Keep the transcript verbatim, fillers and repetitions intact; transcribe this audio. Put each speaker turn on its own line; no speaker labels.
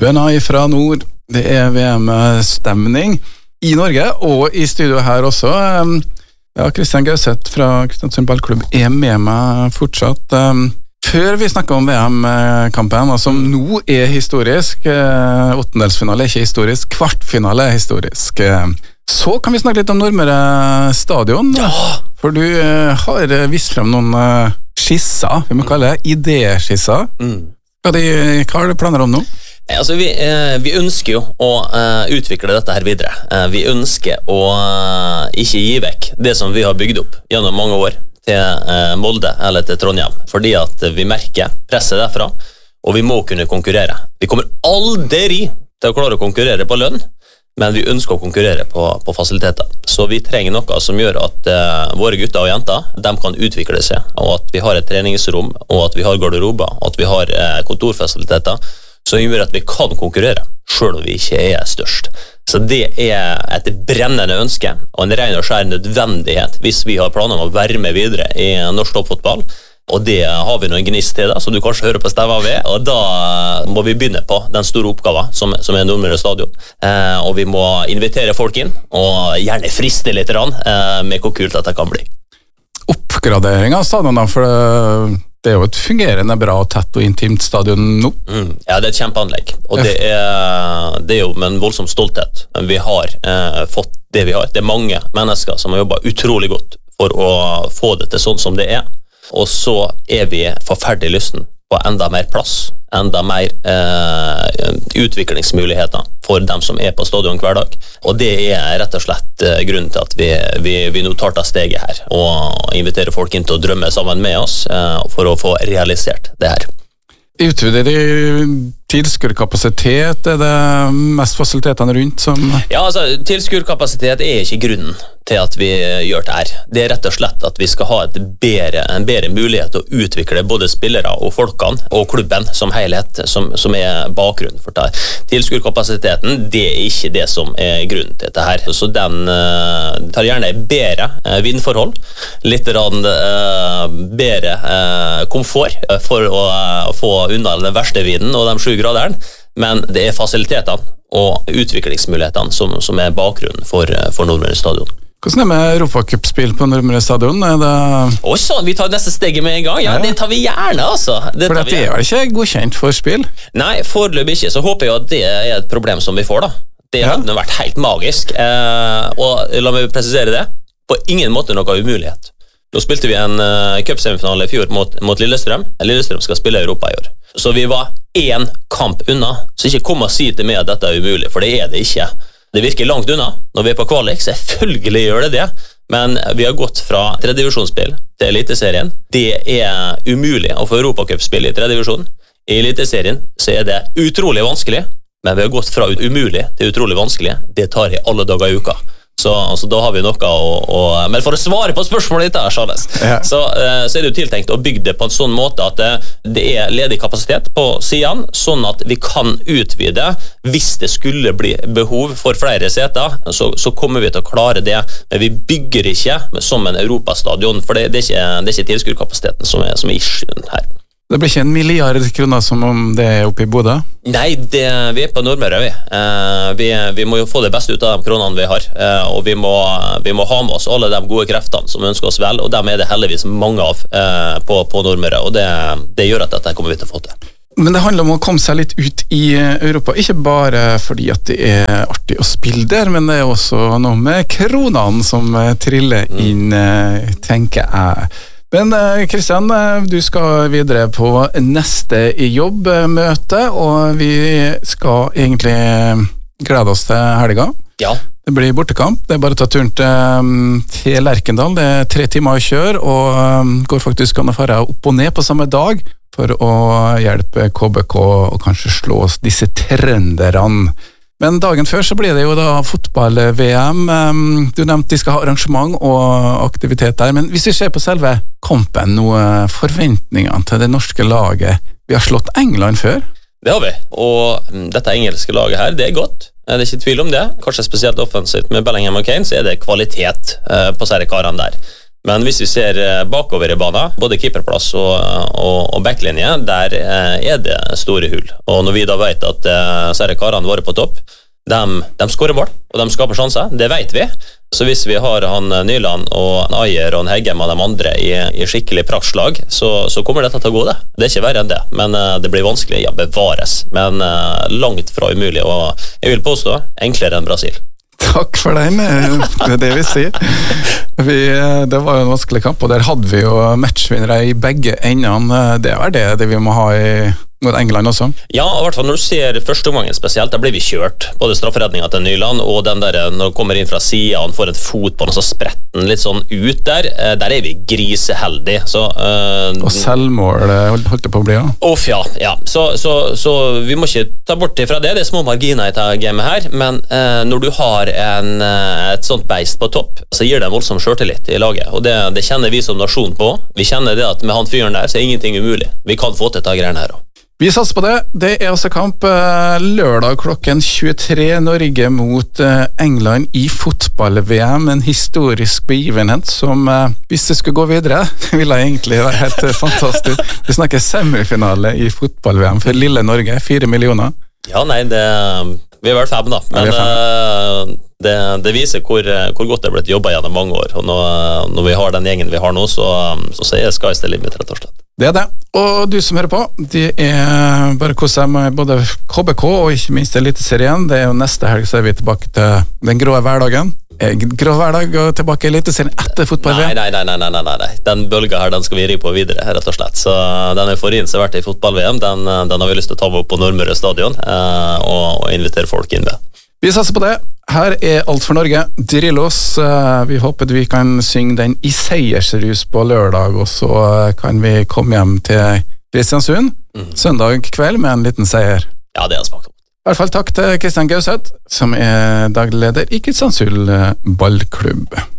Bønna fra nord, det er V M-stemning i Norge, og i studio her også. Ja, Kristian Gauseth fra Kristiansund Ballklubb er med meg fortsatt. Før vi snakker om V M-kampen, som nå er historisk, åttendelsfinale er ikke historisk, kvartfinale er historisk, så kan vi snakke litt om Nordmøre stadion.
Ja!
For du har vist frem noen skisser, vi må kalle det idéskisser. Mm. Hva, de, hva har du planer om nå?
Nei, altså vi, eh, vi ønsker jo å eh, utvikle dette her videre. Eh, vi ønsker å eh, ikke gi vekk det som vi har bygd opp gjennom mange år til eh, Molde eller til Trondheim, fordi at vi merker presset derfra, og vi må kunne konkurrere. Vi kommer aldri til å klare å konkurrere på lønn, men vi ønsker å konkurrere på, på fasiliteter. Så vi trenger noe som gjør at eh, våre gutter og jenter, de kan utvikle seg, og at vi har et treningsrom, og at vi har garderober, og at vi har eh, kontorfasiliteter, som gjør at vi kan konkurrere, selv om vi ikke er størst. Så det er et brennende ønske, og en ren og skjær nødvendighet, hvis vi har planer om å være med videre i norsk toppfotball. Og det har vi noen gnist til, da, som du kanskje hører på stemmen ved, og da må vi begynne på den store oppgaven som, som er Nordmøre stadion. Eh, og vi må invitere folk inn, og gjerne friste litt rann, eh, med hvor kult dette kan bli.
Oppgradering av stadion da, for det, det er jo et fungerende, bra og tett og intimt stadion nå.
Mm, ja, det er et kjempeanlegg, og det er, det er jo med en voldsom stolthet vi har eh, fått det vi har. Det er mange mennesker som har jobbet utrolig godt for å få det til sånn som det er. Og så er vi forferdelig lysten på enda mer plass, enda mer eh, utviklingsmuligheter for dem som er på stadion hver dag. Og det er rett og slett eh, grunnen til at vi, vi, vi nå tar det steget her, og inviterer folk inn til å drømme sammen med oss eh, for å få realisert det her.
Utvider de tilskuerkapasitet? Er det mest fasilitetene rundt som...
Ja, altså, tilskuerkapasitet er ikke grunnen til at vi gjør det her. Det er rett og slett at vi skal ha et bedre, en bedre mulighet til å utvikle både spillere og folkene og klubben som helhet, som, som er bakgrunnen for det her. Tilskuerkapasiteten, det er ikke det som er grunnen til det her. Så den uh, tar gjerne bedre uh, vindforhold, litt rann, uh, bedre uh, komfort for å uh, få unna den verste vinden og de sju graderen, men det er fasilitetene og utviklingsmulighetene som, som er bakgrunnen for, for Nordmøre stadion.
Hvordan er det med Europacupspill på Nordmøre stadion? Er det...
Oi, sånn, vi tar neste steget med en gang. Ja, ja. Det tar vi gjerne, altså. Det
for det er vel ikke godkjent for spill?
Nei, foreløpig ikke. Så håper jeg at det er et problem som vi får, da. Det ja. Hadde vært helt magisk. Eh, og la meg presisere det. På ingen måte noe umulighet. Nå spilte vi en uh, cupsemifinale i fjor mot, mot Lillestrøm. Lillestrøm skal spille Europa i år. Så vi var én kamp unna. Så ikke kom og si til meg at dette er umulig, for det er det ikke. Det virker langt unna når vi er på kvalik, selvfølgelig gjør det det. Men vi har gått fra tredjedivisjonsspill til Eliteserien. Det er umulig å få Europacupspill i tredjedivisjon. I Eliteserien så er det utrolig vanskelig, men vi har gått fra umulig til utrolig vanskelig. Det tar i alle dager i uka. Så altså, da har vi noe å, å... Men for å svare på spørsmålet ditt her, Charles, ja. så, uh, så er det jo tiltenkt å bygge det på en sånn måte at uh, det er ledig kapasitet på siden, sånn at vi kan utvide. Hvis det skulle bli behov for flere seter, så, så kommer vi til å klare det. Men vi bygger ikke som en Europastadion, for det, det er ikke, det er ikke tilskuerkapasiteten som er, som er issuen her.
Det blir ikke en milliard kroner som om det er oppe i Bodø?
Nei, det, vi er på Nordmøre, vi. Eh, vi. Vi må jo få det beste ut av de kronene vi har, eh, og vi må, vi må ha med oss alle de gode kreftene som ønsker oss vel, og dem er det heldigvis mange av eh, på, på Nordmøre, og det, det gjør at dette kommer vi til å få til.
Men det handler om å komme seg litt ut i Europa, ikke bare fordi at det er artig å spille der, men det er også noe med kronene som triller inn, mm. tenker jeg. Men Kristian, du skal videre på neste jobbmøte, og vi skal egentlig glede oss til helga.
Ja.
Det blir bortekamp, det er bare å ta turen til, til Lerkendal, det er tre timer å kjøre, og går faktisk an å fare opp og ned på samme dag, for å hjelpe K B K og kanskje slå oss disse trønderne. Men dagen før så blir det jo da fotball-V M. Du nevnte de skal ha arrangement og aktivitet der, men hvis vi ser på selve kampen, noen forventninger til det norske laget. Vi har slått England før.
Det har vi, og dette engelske laget her, det er godt. Det er ikke tvil om det. Kanskje spesielt offensivt med Bellingham og Kane, så er det kvalitet på seriekarene der. Men hvis vi ser bakover i banen, både keeperplass og, og, og backlinje, der er det store hull. Og når vi da vet at så er det karene våre på topp, de, de skårer mål, og de skaper sjanser, det vet vi. Så hvis vi har han Nyland og en Ayer og en Heggem og de andre i, i skikkelig praktslag, så, så kommer dette til å gå det. Det er ikke verre enn det, men uh, det blir vanskelig, ja, bevares. Men uh, langt fra umulig, og jeg vil påstå, enklere enn Brasil.
Takk for den, det er det vi sier. Vi, det var jo en vanskelig kamp, og der hadde vi jo matchvinnere i begge endene. Det er det, det vi må ha i mot England også.
Ja, i hvert fall når du ser første omgangen spesielt, da blir vi kjørt. Både strafferedningen til Nyland, og den der, når du kommer inn fra siden, han får et fot på den, så spretter den litt sånn ut der. Der er vi griseheldige. Så, uh,
og selvmål holdt det på å bli, ja.
Uff, ja. ja. Så, så, så vi må ikke ta bort ifra det. Det er små marginer i dette gamet her, men uh, når du har en, uh, et sånt beist på topp, så gir det en voldsom selvtillit i laget, og det, det kjenner vi som nasjon på. Vi kjenner det at med han fyren der, så er ingenting umulig. Vi kan få til dette greiene her også.
Vi satser på det. Det er altså kamp lørdag klokken tjuetre, Norge mot England i fotball-V M, en historisk begivenhet som, hvis det skulle gå videre, ville egentlig være helt fantastisk. Vi snakker semifinale i fotball-V M for lille Norge, fire millioner.
Ja, nei, det, vi er vel fem da, men ja, fem. Det, det viser hvor, hvor godt det har blitt jobbet gjennom mange år, og når, når vi har den gjengen vi har nå, så, så sier sky's the limit, rett og slett.
Det er det, og du som hører på, det er bare kos deg med både K B K og ikke minst Eliteserien. Det er jo neste helg, så er vi tilbake til den grå hverdagen. Grå hverdag og tilbake i Eliteserien etter fotball.
Nei, nei, nei, nei, nei, nei, nei. Den bølga her, den skal vi ri på videre, rett og slett. Så den euforien som har vært i fotball-V M, den, den har vi lyst til å ta med opp på Nordmøre stadion eh, og, og invitere folk inn med.
Vi satser på det. Her er alt for Norge. Drillos. Vi håper vi kan synge den i seiersrus på lørdag, og så kan vi komme hjem til Kristiansund mm. søndag kveld med en liten seier.
Ja, det har smakt godt.
I hvert fall takk til Kristian Gauseth, som er daglig leder i Kristiansund ballklubb.